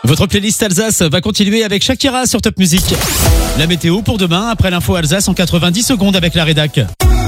Votre playlist Alsace va continuer avec Shakira sur Top Music. La météo pour demain, après l'info Alsace en 90 secondes avec la rédac.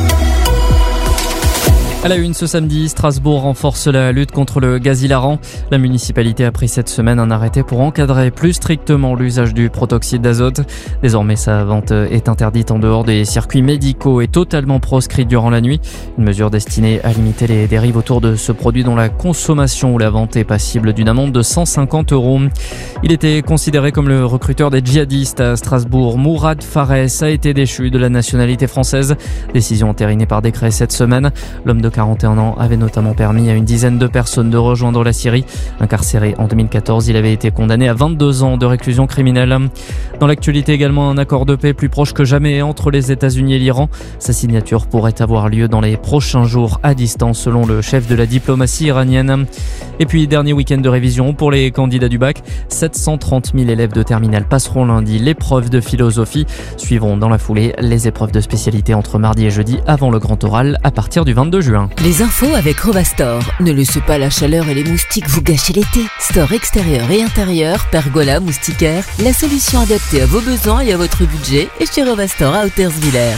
À la une ce samedi, Strasbourg renforce la lutte contre le gaz hilarant. La municipalité a pris cette semaine un arrêté pour encadrer plus strictement l'usage du protoxyde d'azote. Désormais, sa vente est interdite en dehors des circuits médicaux et totalement proscrite durant la nuit. Une mesure destinée à limiter les dérives autour de ce produit dont la consommation ou la vente est passible d'une amende de 150 €. Il était considéré comme le recruteur des djihadistes à Strasbourg. Mourad Fares a été déchu de la nationalité française. Décision entérinée par décret cette semaine. L'homme de 41 ans avait notamment permis à une dizaine de personnes de rejoindre la Syrie. Incarcéré en 2014, il avait été condamné à 22 ans de réclusion criminelle. Dans l'actualité également, un accord de paix plus proche que jamais entre les États-Unis et l'Iran. Sa signature pourrait avoir lieu dans les prochains jours à distance selon le chef de la diplomatie iranienne. Et puis, dernier week-end de révision pour les candidats du bac. 730 000 élèves de terminale passeront lundi l'épreuve de philosophie. Suivront dans la foulée les épreuves de spécialité entre mardi et jeudi avant le grand oral à partir du 22 juin. Les infos avec Rovastore. Ne laissez pas la chaleur et les moustiques vous gâcher l'été. Store extérieur et intérieur, pergola, moustiquaire, la solution adaptée à vos besoins et à votre budget est chez Rovastore à Hauterswiller.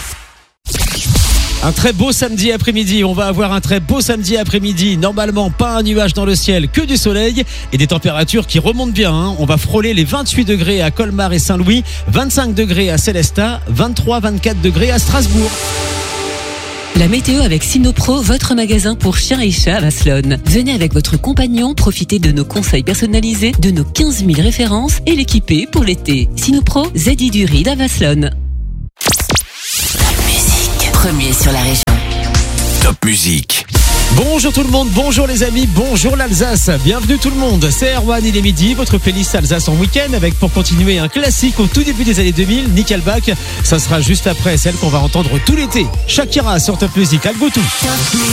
Un très beau samedi après-midi, on va avoir un très beau samedi après-midi. Normalement, pas un nuage dans le ciel, que du soleil et des températures qui remontent bien. On va frôler les 28 degrés à Colmar et Saint-Louis, 25 degrés à Célestat, 23-24 degrés à Strasbourg. La météo avec Sinopro, votre magasin pour chiens et chats à Vasselonne. Venez avec votre compagnon, profitez de nos conseils personnalisés, de nos 15 000 références et l'équiper pour l'été. Sinopro, Zeddy du Ride à Vasselonne. Top Music, premier sur la région. Top Music. Bonjour tout le monde, bonjour les amis, bonjour l'Alsace, bienvenue tout le monde, c'est Erwan, il est midi, votre playlist Alsace en week-end avec pour continuer un classique au tout début des années 2000, Nickelback, ça sera juste après celle qu'on va entendre tout l'été, Shakira sur Top Music, Algotou.